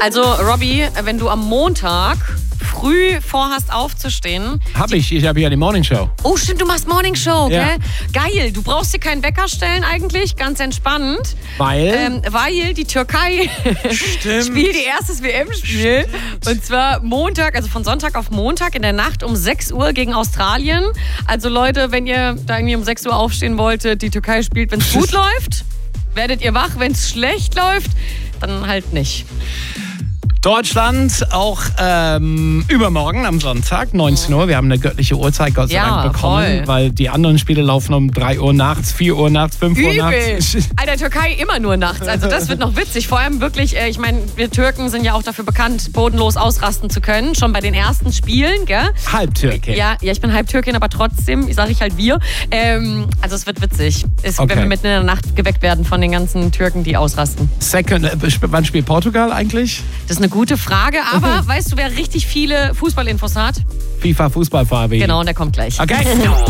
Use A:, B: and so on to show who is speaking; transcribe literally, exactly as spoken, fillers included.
A: Also, Robby, wenn du am Montag früh vorhast aufzustehen...
B: Hab ich, ich habe ja die Morning Show.
A: Oh, stimmt, du machst Morning Show,
B: ja.
A: Gell? Geil, du brauchst dir keinen Wecker stellen eigentlich, ganz entspannt.
B: Weil?
A: Ähm, weil die Türkei spielt ihr erstes W M-Spiel. Und zwar Montag, also von Sonntag auf Montag in der Nacht um sechs Uhr gegen Australien. Also Leute, wenn ihr da irgendwie um sechs Uhr aufstehen wolltet, die Türkei spielt, wenn es gut läuft, werdet ihr wach. Wenn es schlecht läuft, dann halt nicht.
B: Deutschland auch ähm, übermorgen am Sonntag, neunzehn Uhr. Wir haben eine göttliche Uhrzeit, Gott sei
A: ja,
B: Dank, bekommen,
A: voll.
B: weil die anderen Spiele laufen um drei Uhr nachts, vier Uhr nachts, fünf Uhr nachts.
A: Alter, Türkei immer nur nachts. Also das wird noch witzig. Vor allem wirklich, äh, ich meine, wir Türken sind ja auch dafür bekannt, bodenlos ausrasten zu können. Schon bei den ersten Spielen, gell?
B: Halbtürkin.
A: Ja, ja, ich bin Halbtürkin, aber trotzdem, sage ich halt wir. Ähm, also es wird witzig, es,
B: Okay.
A: wenn wir mitten in der Nacht geweckt werden von den ganzen Türken, die ausrasten.
B: Second, äh, wann spielt Portugal eigentlich?
A: Das ist eine gute Frage, aber weißt du, wer richtig viele Fußballinfos hat?
B: FIFA Fußballfahrer.
A: Genau, und der kommt gleich.
B: Okay.